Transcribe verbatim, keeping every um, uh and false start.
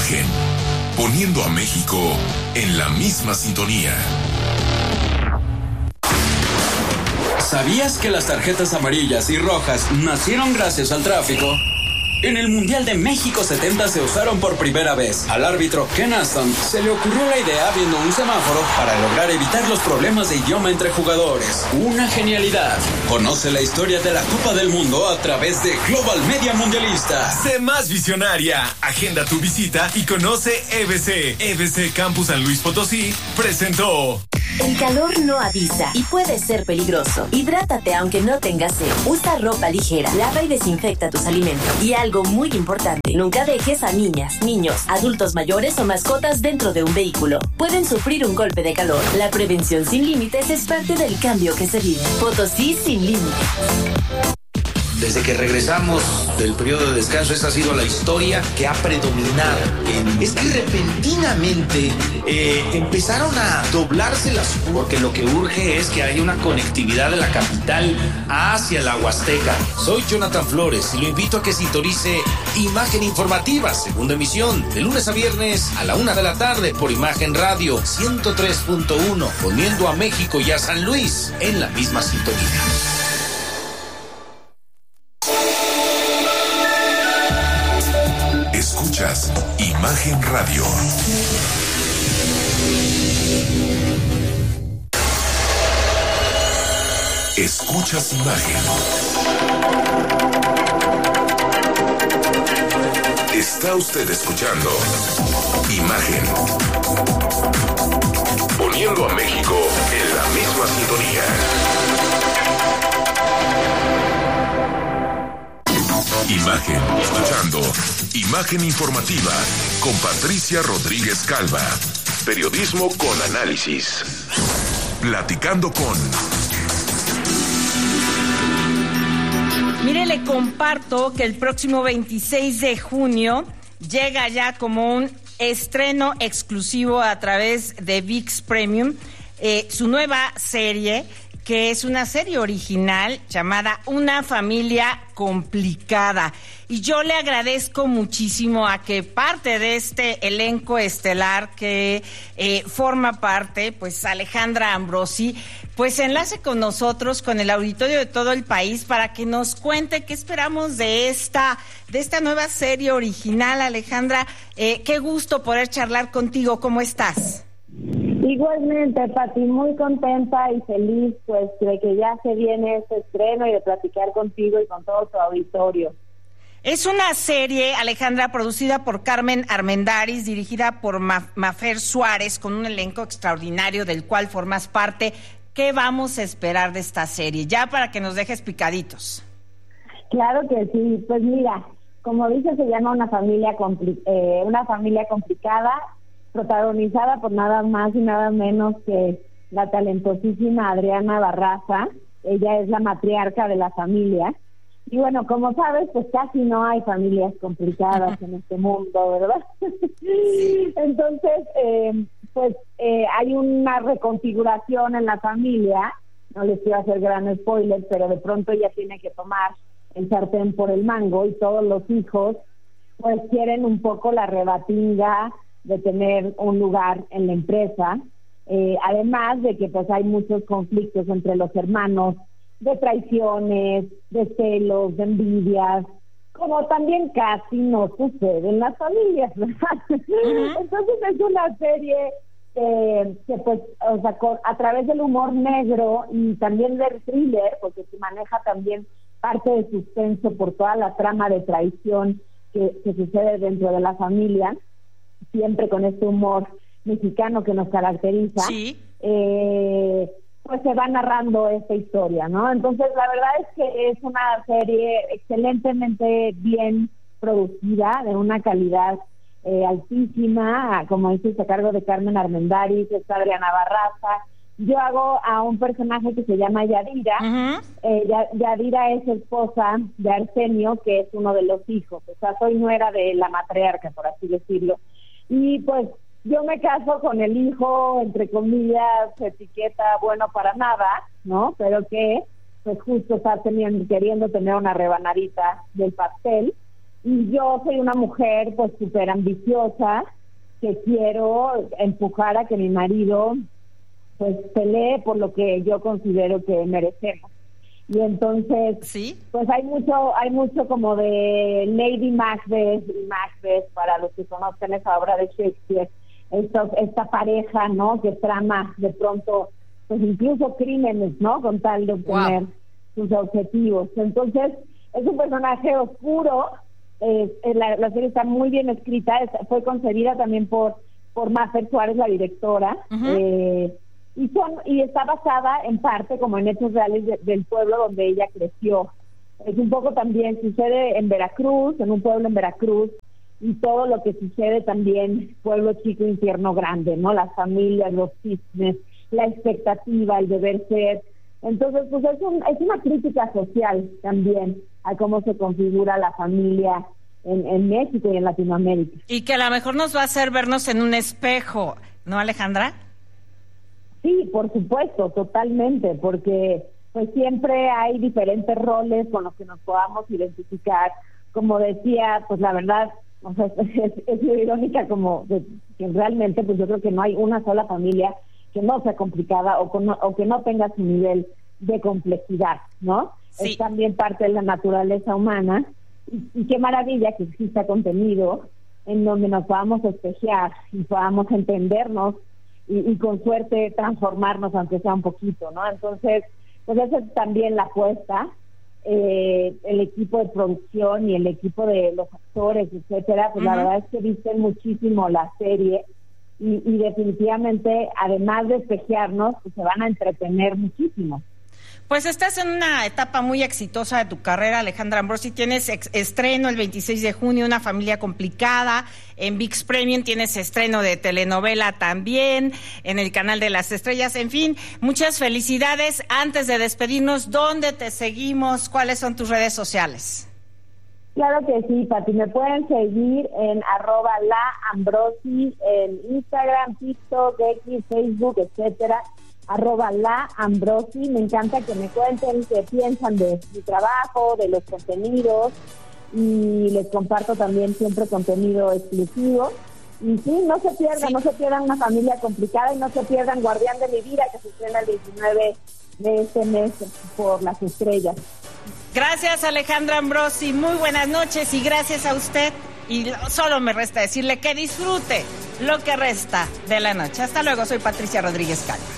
Imagen, poniendo a México en la misma sintonía. ¿Sabías que las tarjetas amarillas y rojas nacieron gracias al tráfico? En el Mundial de México setenta se usaron por primera vez. Al árbitro Ken Aston se le ocurrió la idea viendo un semáforo para lograr evitar los problemas de idioma entre jugadores. Una genialidad. Conoce la historia de la Copa del Mundo a través de Global Media Mundialista. Sé más visionaria. Agenda tu visita y conoce E B C. E B C Campus San Luis Potosí presentó. El calor no avisa y puede ser peligroso. Hidrátate aunque no tengas sed. Usa ropa ligera, lava y desinfecta tus alimentos. Y algo muy importante, nunca dejes a niñas, niños, adultos mayores o mascotas dentro de un vehículo. Pueden sufrir un golpe de calor. La prevención sin límites es parte del cambio que se vive. Potosí sin límites. Desde que regresamos del periodo de descanso, esa ha sido la historia que ha predominado. Es que repentinamente eh, empezaron a doblarse las curvas, porque lo que urge es que haya una conectividad de la capital hacia la Huasteca. Soy Jonathan Flores y lo invito a que sintonice Imagen Informativa, segunda emisión, de lunes a viernes a la una de la tarde por Imagen Radio ciento tres punto uno, poniendo a México y a San Luis en la misma sintonía. Escuchas Imagen Radio. Escuchas Imagen. Está usted escuchando Imagen. Poniendo a México en la misma sintonía. Imagen, escuchando Imagen Informativa con Patricia Rodríguez Calva. Periodismo con análisis. Platicando con... Mire, le comparto que el próximo veintiséis de junio llega ya como un estreno exclusivo a través de ViX Premium, eh, su nueva serie, que es una serie original llamada Una Familia Complicada. Y yo le agradezco muchísimo a que parte de este elenco estelar que eh, forma parte, pues Alejandra Ambrosi, pues enlace con nosotros, con el auditorio de todo el país, para que nos cuente qué esperamos de esta, de esta nueva serie original. Alejandra, eh, qué gusto poder charlar contigo. ¿Cómo estás? Igualmente, Pati, muy contenta y feliz pues de que ya se viene este estreno y de platicar contigo y con todo tu auditorio. Es una serie, Alejandra, producida por Carmen Armendáriz, dirigida por Ma- Mafer Suárez, con un elenco extraordinario del cual formas parte. ¿Qué vamos a esperar de esta serie? Ya para que nos dejes picaditos. Claro que sí, pues mira, como dice, se llama Una Familia compli- eh, Una Familia Complicada, protagonizada por nada más y nada menos que la talentosísima Adriana Barraza. Ella es la matriarca de la familia. Y bueno, como sabes, pues casi no hay familias complicadas en este mundo, ¿verdad? Entonces, eh, pues eh, hay una reconfiguración en la familia. No les quiero hacer gran spoiler, pero de pronto ella tiene que tomar el sartén por el mango y todos los hijos pues quieren un poco la rebatinga de tener un lugar en la empresa, eh, además de que pues hay muchos conflictos entre los hermanos, de traiciones, de celos, de envidias, como también casi no sucede en las familias, ¿verdad? Uh-huh. Entonces es una serie eh, que pues, o sea, con, a través del humor negro y también del thriller, porque se maneja también parte de suspenso por toda la trama de traición que, que sucede dentro de la familia, siempre con este humor mexicano que nos caracteriza, sí. eh, pues se va narrando esta historia, ¿no? Entonces, la verdad es que es una serie excelentemente bien producida, de una calidad eh, altísima, como dices, a cargo de Carmen Armendáriz, está Adriana Barraza. Yo hago a un personaje que se llama Yadira. Uh-huh. eh, Yadira es esposa de Arsenio, que es uno de los hijos, o sea, soy nuera de la matriarca, por así decirlo. Y pues yo me caso con el hijo, entre comillas, etiqueta bueno para nada, ¿no? Pero que pues justo está teniendo, queriendo tener una rebanadita del pastel. Y yo soy una mujer pues súper ambiciosa, que quiero empujar a que mi marido pues pelee por lo que yo considero que merecemos. Y entonces, ¿sí? Pues hay mucho, hay mucho como de Lady Macbeth y Macbeth, para los que conozcan esa obra de Shakespeare, esta, esta pareja, ¿no? Que trama de pronto, pues incluso crímenes, ¿no? Con tal de obtener wow. sus objetivos. Entonces, es un personaje oscuro, eh, la, la serie está muy bien escrita, es, fue concebida también por, por Mafer Suárez, la directora, uh-huh. eh, Y, son, y está basada en parte como en hechos reales de, del pueblo donde ella creció. Es un poco también, sucede en Veracruz, en un pueblo en Veracruz, y todo lo que sucede también, pueblo chico, infierno grande, ¿no? Las familias, los cisnes, la expectativa, el deber ser. Entonces, pues es, un, es una crítica social también a cómo se configura la familia en, en México y en Latinoamérica. Y que a lo mejor nos va a hacer vernos en un espejo, ¿no, Alejandra? Sí, por supuesto, totalmente, porque pues siempre hay diferentes roles con los que nos podamos identificar. Como decía, pues la verdad, o sea, es, es irónica como de, que realmente pues yo creo que no hay una sola familia que no sea complicada o, con, o que no tenga su nivel de complejidad, ¿no? Sí. Es también parte de la naturaleza humana y, y qué maravilla que exista contenido en donde nos podamos espejear y podamos entendernos Y, y con suerte transformarnos, aunque sea un poquito, ¿no? Entonces, pues esa es también la apuesta. Eh, el equipo de producción y el equipo de los actores, etcétera, pues uh-huh. la verdad es que visten muchísimo la serie y, y definitivamente, además de espejearnos, pues se van a entretener muchísimo. Pues estás en una etapa muy exitosa de tu carrera, Alejandra Ambrosi. Tienes ex- estreno el veintiséis de junio, Una familia complicada. En ViX Premium tienes estreno de telenovela también, en el Canal de las Estrellas. En fin, muchas felicidades. Antes de despedirnos, ¿dónde te seguimos? ¿Cuáles son tus redes sociales? Claro que sí, Pati. Me pueden seguir en arroba la Ambrosi, en Instagram, TikTok, X, Facebook, etcétera. arroba la Ambrosi. Me encanta que me cuenten qué piensan de mi trabajo, de los contenidos, y les comparto también siempre contenido exclusivo. Y sí, no se pierdan, sí. no se pierdan Una familia complicada y no se pierdan Guardián de mi vida, que se estrena el veintinueve de este mes por Las Estrellas. Gracias, Alejandra Ambrosi. Muy buenas noches y gracias a usted. Y solo me resta decirle que disfrute lo que resta de la noche. Hasta luego, soy Patricia Rodríguez Calva.